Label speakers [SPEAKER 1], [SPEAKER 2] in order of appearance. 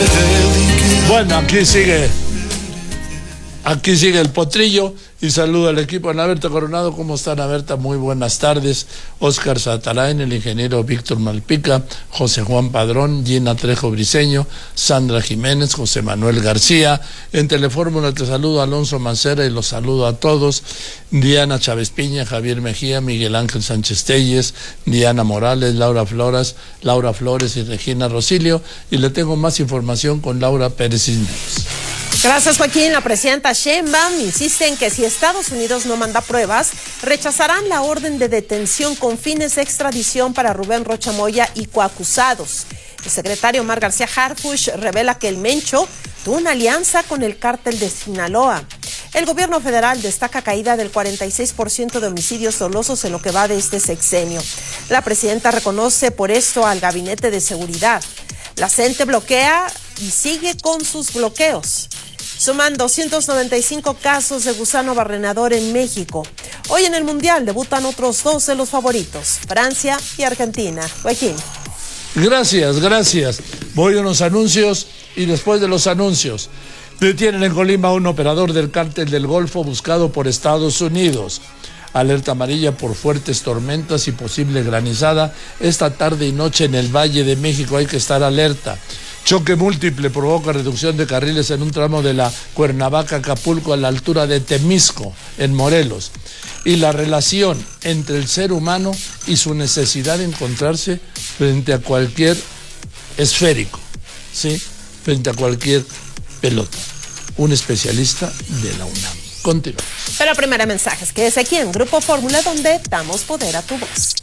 [SPEAKER 1] Bueno, aquí sigue el potrillo y saludo al equipo. Ana Berta Coronado, ¿cómo está Ana Berta? Muy buenas tardes. Óscar Satarain, el ingeniero Víctor Malpica, José Juan Padrón, Gina Trejo Briceño, Sandra Jiménez, José Manuel García. En Telefórmula te saludo Alonso Mancera y los saludo a todos. Diana Chávez Piña, Javier Mejía, Miguel Ángel Sánchez Telles, Diana Morales, Laura Flores y Regina Rosilio. Y le tengo más información con Laura Pérez Cisneros.
[SPEAKER 2] Gracias, Joaquín. La presidenta Sheinbaum insiste en que si Estados Unidos no manda pruebas, rechazarán la orden de detención con fines de extradición para Rubén Rocha Moya y coacusados. El secretario Omar García Harfuch revela que el Mencho tuvo una alianza con el cártel de Sinaloa. El gobierno federal destaca caída del 46% de homicidios dolosos en lo que va de este sexenio. La presidenta reconoce por esto al Gabinete de Seguridad. La CENTE bloquea y sigue con sus bloqueos. Suman 295 casos de gusano barrenador en México. Hoy en el Mundial debutan otros dos de los favoritos, Francia y Argentina. Joaquín.
[SPEAKER 1] Gracias. Voy a unos anuncios y después de los anuncios. Detienen en Colima a un operador del cártel del Golfo buscado por Estados Unidos. Alerta amarilla por fuertes tormentas y posible granizada esta tarde y noche en el Valle de México. Hay que estar alerta. Choque múltiple provoca reducción de carriles en un tramo de la Cuernavaca-Acapulco a la altura de Temisco, en Morelos. Y la relación entre el ser humano y su necesidad de encontrarse frente a cualquier esférico, ¿sí? Frente a cualquier pelota. Un especialista de la UNAM. Continuamos.
[SPEAKER 2] Pero primero mensajes, quédese aquí en Grupo Fórmula, donde damos poder a tu voz.